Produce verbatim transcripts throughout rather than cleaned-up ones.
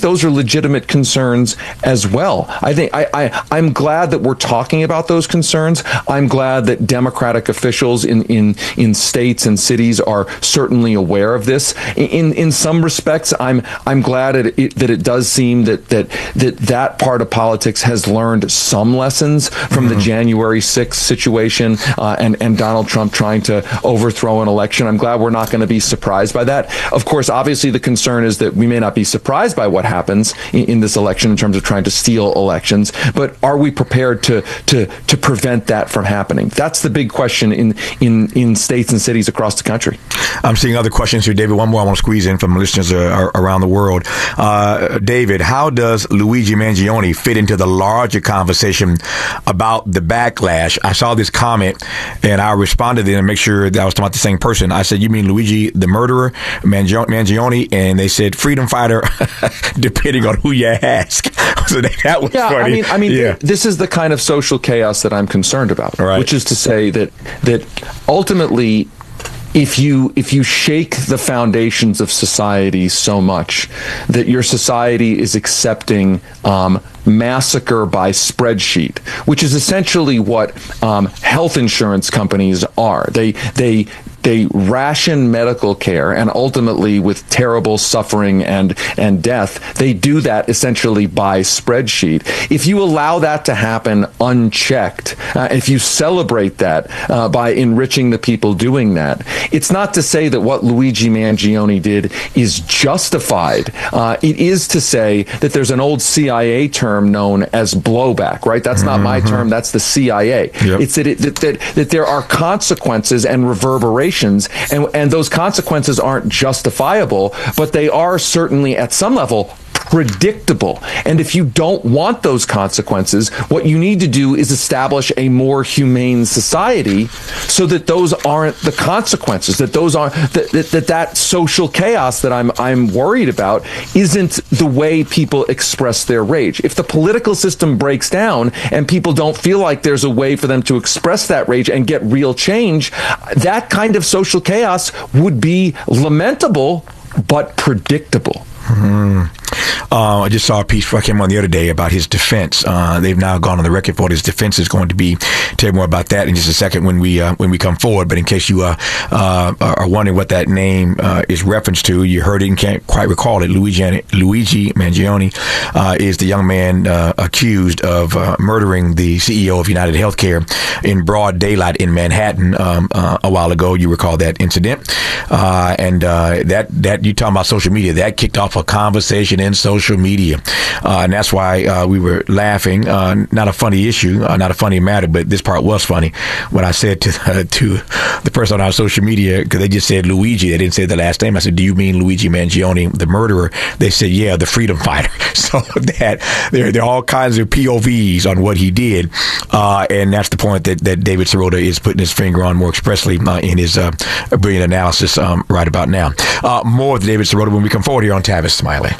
think those are legitimate concerns as well. I think I, I, I'm glad that we're talking about those concerns. I'm glad that Democratic officials in, in, in states and cities are certainly aware of this. In in some respects, I'm I'm glad it, it, that it does seem that that that that part of politics has learned some lessons from mm-hmm. the January sixth situation uh, and and Donald Trump trying to overthrow an election. I'm glad we're not going to be surprised by that. Of course, obviously, the concern is that we may not be surprised by what happens in, in this election in terms of trying to steal elections. But are we prepared to to to prevent that from happening? That's the big question in in in states and cities across the country. I'm seeing other questions here, David. One more I want to squeeze in from listeners uh, around the world. Uh, David, how does Luigi Mangione fit into the larger conversation about the backlash? I saw this comment and I responded in and make sure that I was talking about the same person. I said, you mean Luigi the murderer, Mangio- Mangione? And they said freedom fighter, depending on who you ask. So that, that was yeah, funny. I mean, I mean, yeah. this is the kind of social chaos that I'm concerned about, right. which is to say that that ultimately, if you if you shake the foundations of society so much that your society is accepting um, massacre by spreadsheet, which is essentially what um, health insurance companies are. They they they ration medical care, and ultimately with terrible suffering and and death, they do that essentially by spreadsheet. If you allow that to happen unchecked, uh, if you celebrate that uh, by enriching the people doing that, it's not to say that what Luigi Mangione did is justified. Uh, it is to say that there's an old C I A term known as blowback, right? That's not my term. That's the C I A. Yep. It's that, it, that, that, that there are consequences and reverberations, and, and those consequences aren't justifiable, but they are certainly at some level predictable. And if you don't want those consequences, what you need to do is establish a more humane society so that those aren't the consequences, that those aren't that that, that, that social chaos that I'm I'm worried about isn't the way people express their rage. If the political system breaks down and people don't feel like there's a way for them to express that rage and get real change, that kind of social chaos would be lamentable but predictable. Mm-hmm. Uh, I just saw a piece from him on the other day about his defense. Uh, they've now gone on the record for what his defense is going to be. Tell you more about that in just a second when we uh, when we come forward. But in case you uh, uh, are wondering what that name uh, is reference to, you heard it and can't quite recall it. Luigi, Luigi Mangione uh, is the young man uh, accused of uh, murdering the C E O of United Healthcare in broad daylight in Manhattan um, uh, a while ago. You recall that incident, uh, and uh, that that you talking about social media that kicked off a conversation in social media, uh, and that's why uh, we were laughing. Uh, not a funny issue, uh, not a funny matter, but this part was funny when I said to uh, to the person on our social media, because they just said Luigi, they didn't say the last name. I said, "Do you mean Luigi Mangione, the murderer?" They said, "Yeah, the freedom fighter." So that there there are all kinds of P O Vs on what he did, uh, and that's the point that, that David Sirota is putting his finger on more expressly uh, in his uh, brilliant analysis um, right about now. Uh, more with David Sirota when we come forward here on Tavis Smiley.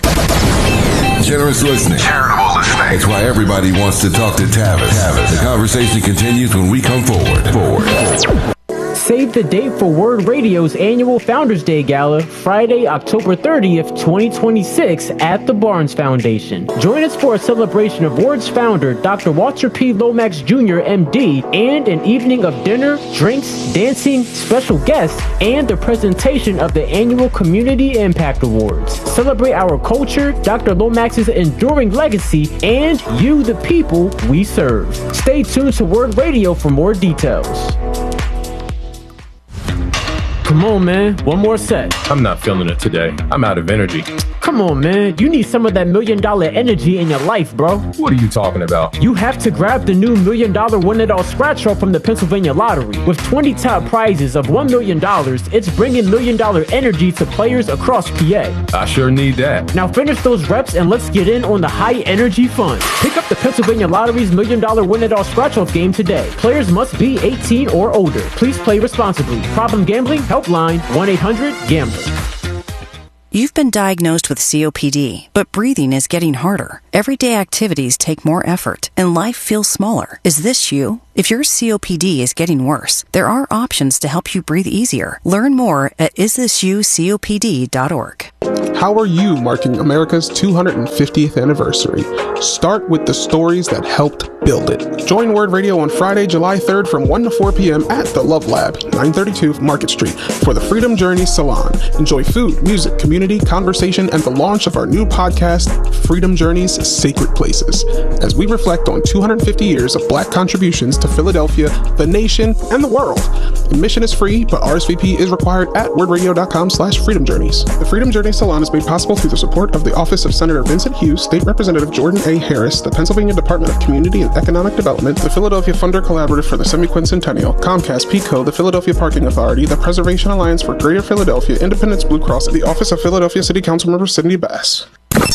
Generous listening. Charitable listening. That's why everybody wants to talk to Tavis. Tavis. The conversation continues when we come forward. Forward. forward. Save the date for Word Radio's annual Founders Day Gala, Friday, October thirtieth, twenty twenty-six, at the Barnes Foundation. Join us for a celebration of Word's founder, Doctor Walter P. Lomax Junior, M D, and an evening of dinner, drinks, dancing, special guests, and the presentation of the annual Community Impact Awards. Celebrate our culture, Doctor Lomax's enduring legacy, and you, the people we serve. Stay tuned to Word Radio for more details. Come on, man. One more set. I'm not feeling it today. I'm out of energy. Come on, man. You need some of that million dollar energy in your life, bro. What are you talking about? You have to grab the new million dollar win-it-all scratch off from the Pennsylvania Lottery. With twenty top prizes of one million dollars, it's bringing million dollar energy to players across P A. I sure need that. Now finish those reps and let's get in on the high energy fun. Pick up the Pennsylvania Lottery's million dollar win-it-all scratch off game today. Players must be eighteen or older. Please play responsibly. Problem gambling? Helpline one eight hundred gambler. You've been diagnosed with C O P D, but breathing is getting harder. Everyday activities take more effort, and life feels smaller. Is this you? If your C O P D is getting worse, there are options to help you breathe easier. Learn more at is this you C O P D dot org. How are you marking America's two hundred fiftieth anniversary? Start with the stories that helped build it. Join Word Radio on Friday, July third from one to four p.m. at the Love Lab, nine thirty-two Market Street, for the Freedom Journey Salon. Enjoy food, music, community, conversation, and the launch of our new podcast, Freedom Journey's Sacred Places, as we reflect on two hundred fifty years of Black contributions to Philadelphia, the nation, and the world. Admission is free, but R S V P is required at wordradio.com slash freedom journeys. The Freedom Journey Salon is made possible through the support of the Office of Senator Vincent Hughes, State Representative Jordan A. Harris, the Pennsylvania Department of Community and Economic Development, the Philadelphia Funder Collaborative for the Semi-Quincentennial, Comcast, PECO, the Philadelphia Parking Authority, the Preservation Alliance for Greater Philadelphia, Independence Blue Cross, and the Office of Philadelphia City Councilmember Sidney Bass.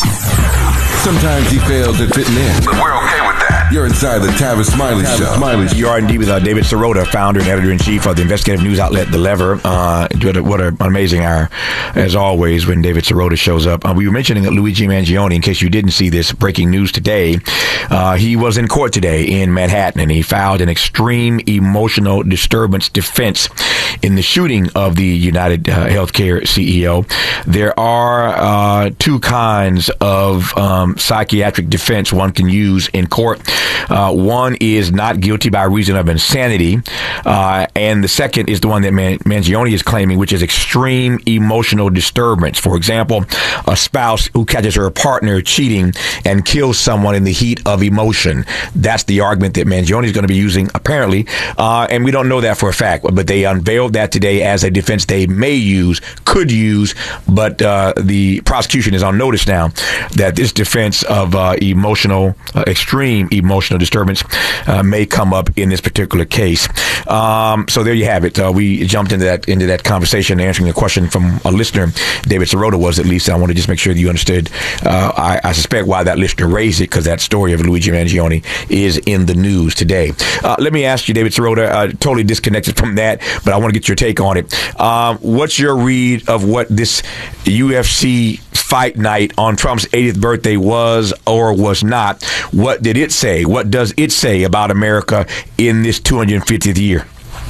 Sometimes he failed at fitting in, but we're okay with that. You're inside the Tavis Smiley Show. Smiley. You are indeed with uh, David Sirota, founder and editor-in-chief of the investigative news outlet The Lever. Uh, what, a, what an amazing hour, as always, when David Sirota shows up. Uh, we were mentioning that Luigi Mangione, in case you didn't see this breaking news today, uh, he was in court today in Manhattan, and he filed an extreme emotional disturbance defense in the shooting of the United uh, Healthcare C E O. There are uh, two kinds of um, psychiatric defense one can use in court. Uh, one is not guilty by reason of insanity, uh, and the second is the one that Man- Mangione is claiming, which is extreme emotional disturbance. For example, a spouse who catches her partner cheating and kills someone in the heat of emotion. That's the argument that Mangione is going to be using, apparently, uh, and we don't know that for a fact, but they unveiled that today as a defense they may use, could use, but uh, the prosecution is on notice now that this defense of uh, emotional, uh, extreme emotional disturbance uh, may come up in this particular case. Um, so there you have it. Uh, we jumped into that into that conversation, answering a question from a listener. David Sirota was, at least. I want to just make sure that you understood. Uh, I, I suspect why that listener raised it, because that story of Luigi Mangione is in the news today. Uh, let me ask you, David Sirota, uh, totally disconnected from that, but I want to get your take on it. Um, what's your read of what this U F C fight night on Trump's eightieth birthday was or was not? What did it say? What does it say about America in this two hundred fiftieth year?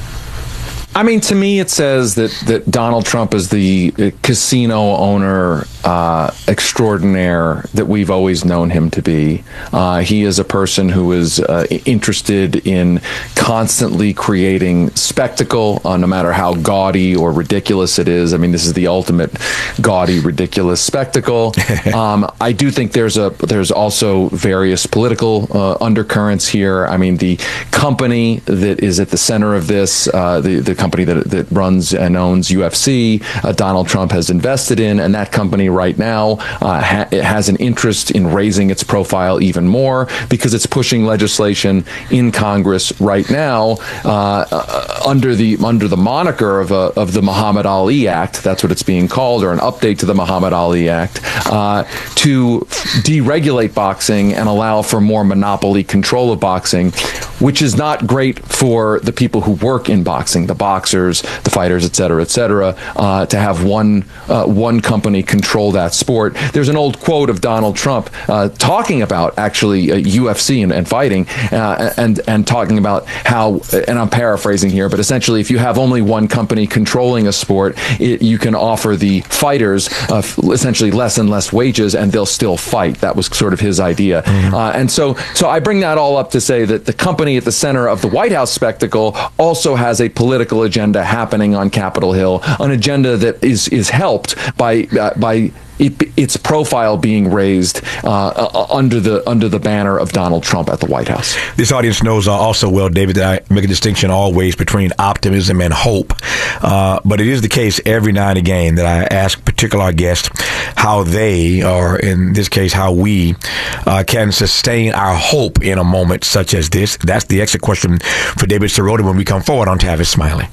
I mean, to me, it says that, that Donald Trump is the casino owner uh, extraordinaire that we've always known him to be. Uh, he is a person who is uh, interested in constantly creating spectacle, uh, no matter how gaudy or ridiculous it is. I mean, this is the ultimate gaudy, ridiculous spectacle. um, I do think there's a there's also various political uh, undercurrents here. I mean, the company that is at the center of this, uh, the the company that that runs and owns U F C, uh, Donald Trump has invested in, and that company right now uh, ha- it has an interest in raising its profile even more because it's pushing legislation in Congress right now uh, uh, under the under the moniker of a, of the Muhammad Ali Act. That's what it's being called, or an update to the Muhammad Ali Act, uh, to deregulate boxing and allow for more monopoly control of boxing, which is not great for the people who work in boxing, the boxers, the fighters, et cetera, et cetera, uh, to have one uh, one company control that sport. There's an old quote of Donald Trump uh, talking about actually uh, U F C and, and fighting, uh, and and talking about how, and I'm paraphrasing here, but essentially, if you have only one company controlling a sport, it, you can offer the fighters uh, essentially less and less wages, and they'll still fight. That was sort of his idea, mm-hmm. uh, and so so I bring that all up to say that the company at the center of the White House spectacle also has a political agenda happening on Capitol Hill, an agenda that is is helped by uh, by it, its profile being raised uh, under the under the banner of Donald Trump at the White House. This audience knows uh, also well, David, that I make a distinction always between optimism and hope. Uh, but it is the case every now and again that I ask particular guests how they, or in this case, how we uh, can sustain our hope in a moment such as this. That's the exit question for David Sirota when we come forward on Tavis Smiley.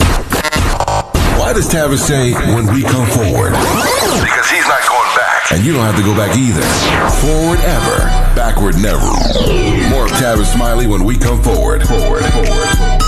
Why does Tavis say when we come forward? Because he's not going back. And you don't have to go back either. Forward ever, backward never. More of Tavis Smiley when we come forward. Forward, forward.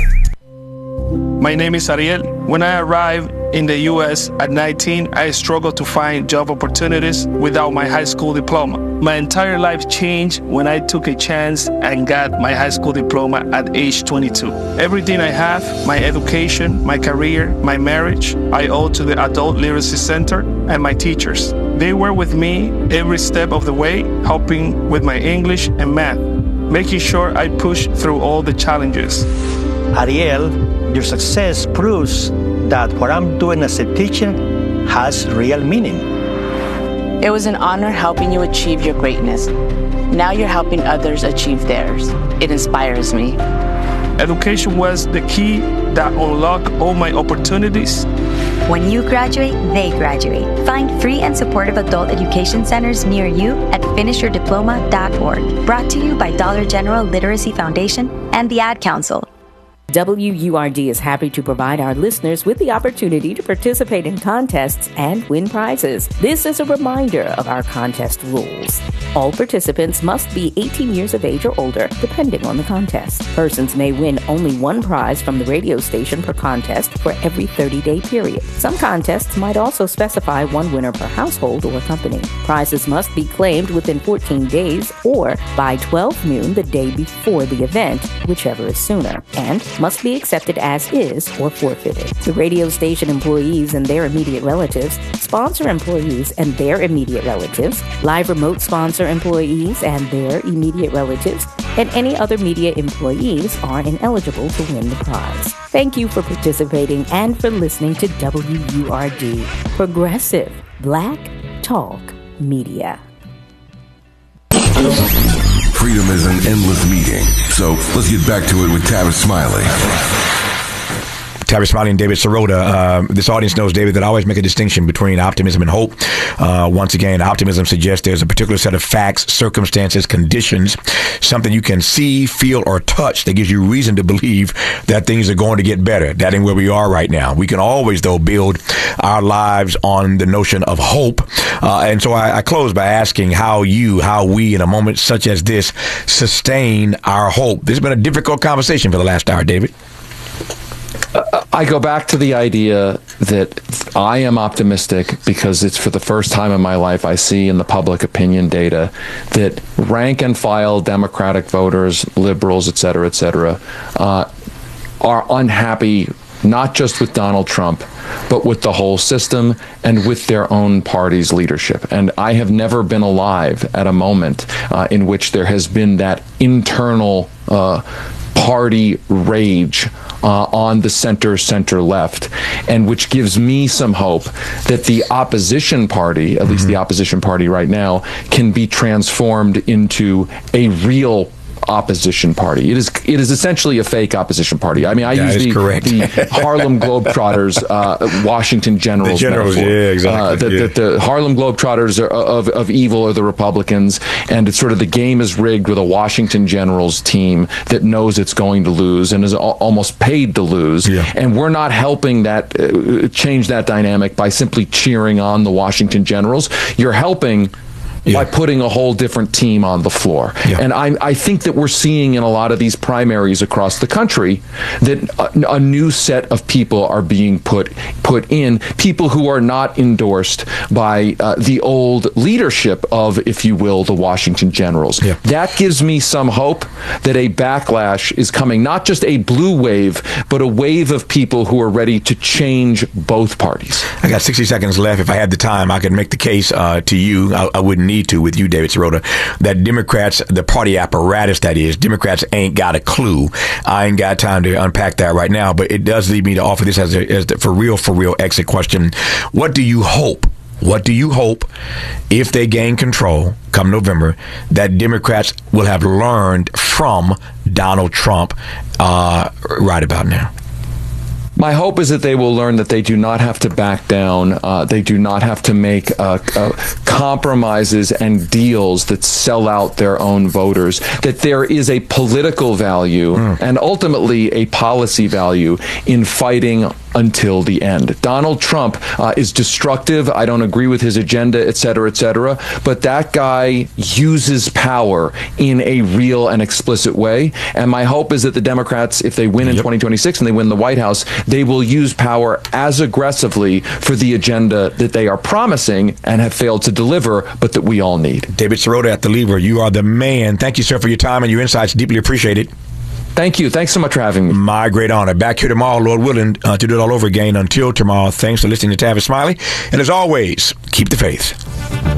My name is Ariel. When I arrived in the U S at nineteen, I struggled to find job opportunities without my high school diploma. My entire life changed when I took a chance and got my high school diploma at age twenty-two. Everything I have, my education, my career, my marriage, I owe to the Adult Literacy Center and my teachers. They were with me every step of the way, helping with my English and math, making sure I push through all the challenges. Ariel, your success proves that what I'm doing as a teacher has real meaning. It was an honor helping you achieve your greatness. Now you're helping others achieve theirs. It inspires me. Education was the key that unlocked all my opportunities. When you graduate, they graduate. Find free and supportive adult education centers near you at finish your diploma dot org. Brought to you by Dollar General Literacy Foundation and the Ad Council. W U R D is happy to provide our listeners with the opportunity to participate in contests and win prizes. This is a reminder of our contest rules. All participants must be eighteen years of age or older, depending on the contest. Persons may win only one prize from the radio station per contest for every thirty-day period. Some contests might also specify one winner per household or company. Prizes must be claimed within fourteen days or by twelve noon the day before the event, whichever is sooner, and must be accepted as is or forfeited. The radio station employees and their immediate relatives, sponsor employees and their immediate relatives, live remote sponsor employees and their immediate relatives, and any other media employees are ineligible to win the prize. Thank you for participating and for listening to W U R D, Progressive Black Talk Media. Freedom is an endless meeting, so let's get back to it with Tavis Smiley. Tavis Smiley and David Sirota. Uh, this audience knows, David, that I always make a distinction between optimism and hope. Uh, once again, optimism suggests there's a particular set of facts, circumstances, conditions, something you can see, feel, or touch that gives you reason to believe that things are going to get better. That ain't where we are right now. We can always, though, build our lives on the notion of hope. Uh, and so I, I close by asking how you, how we, in a moment such as this, sustain our hope. This has been a difficult conversation for the last hour, David. I go back to the idea that I am optimistic because it's for the first time in my life I see in the public opinion data that rank and file Democratic voters, liberals, et cetera, et cetera, uh, are unhappy not just with Donald Trump, but with the whole system and with their own party's leadership. And I have never been alive at a moment uh, in which there has been that internal uh, party rage Uh, on the center, center left, and which gives me some hope that the opposition party, at mm-hmm. least the opposition party right now, can be transformed into a real opposition party. It is it is essentially a fake opposition party. I mean, I that use the, the Harlem Globetrotters, uh, Washington Generals. The Generals, metaphor. yeah, exactly. Uh, that, yeah. that the Harlem Globetrotters are, of of evil are the Republicans, and it's sort of the game is rigged with a Washington Generals team that knows it's going to lose and is al- almost paid to lose. Yeah. And we're not helping that uh, change that dynamic by simply cheering on the Washington Generals. You're helping. Yeah. By putting a whole different team on the floor. Yeah. And I, I think that we're seeing in a lot of these primaries across the country that a, a new set of people are being put put in, people who are not endorsed by uh, the old leadership of, if you will, the Washington Generals. Yeah. That gives me some hope that a backlash is coming, not just a blue wave, but a wave of people who are ready to change both parties. I got sixty seconds left. If I had the time, I could make the case uh, to you. I, I wouldn't need to with you, David Sirota, that Democrats, the party apparatus that is, Democrats ain't got a clue. I ain't got time to unpack that right now, but it does lead me to offer this as, a, as the for real, for real exit question. What do you hope? What do you hope, if they gain control come November, that Democrats will have learned from Donald Trump uh, right about now? My hope is that they will learn that they do not have to back down. Uh, they do not have to make uh, uh, compromises and deals that sell out their own voters. That there is a political value mm. and ultimately a policy value in fighting until the end. Donald Trump uh, is destructive. I don't agree with his agenda, et cetera, et cetera. But that guy uses power in a real and explicit way. And my hope is that the Democrats, if they win in yep. twenty twenty-six and they win the White House, they will use power as aggressively for the agenda that they are promising and have failed to deliver, but that we all need. David Sirota at The Lever, you are the man. Thank you, sir, for your time and your insights. Deeply appreciate it. Thank you. Thanks so much for having me. My great honor. Back here tomorrow, Lord willing, uh, to do it all over again. Until tomorrow, thanks for listening to Tavis Smiley. And as always, keep the faith.